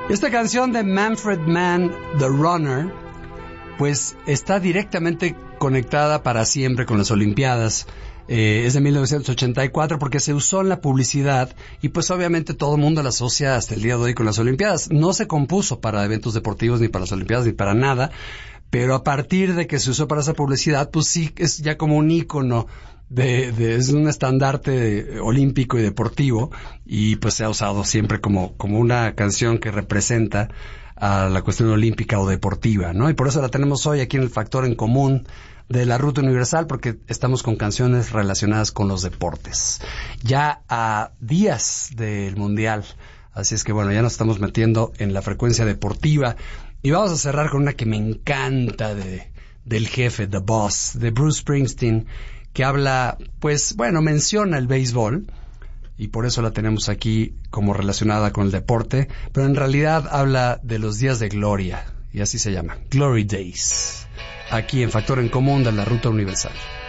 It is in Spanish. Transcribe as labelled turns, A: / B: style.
A: Esta canción de Manfred Mann, The Runner, pues está directamente conectada para siempre con las Olimpiadas. Es de 1984 porque se usó en la publicidad y pues obviamente todo el mundo la asocia hasta el día de hoy con las Olimpiadas. No se compuso para eventos deportivos ni para las Olimpiadas ni para nada, pero a partir de que se usó para esa publicidad, pues sí es ya como un ícono es un estandarte olímpico y deportivo, y pues se ha usado siempre como una canción que representa a la cuestión olímpica o deportiva, ¿no? Y por eso la tenemos hoy aquí en el Factor en Común de la Ruta Universal, porque estamos con canciones relacionadas con los deportes. Ya a días del Mundial, así es que bueno, ya nos estamos metiendo en la frecuencia deportiva, y vamos a cerrar con una que me encanta del jefe, The Boss, de Bruce Springsteen, que habla, pues, bueno, menciona el béisbol, y por eso la tenemos aquí como relacionada con el deporte, pero en realidad habla de los días de gloria, y así se llama, Glory Days, aquí en Factor en Común de la Ruta Universal.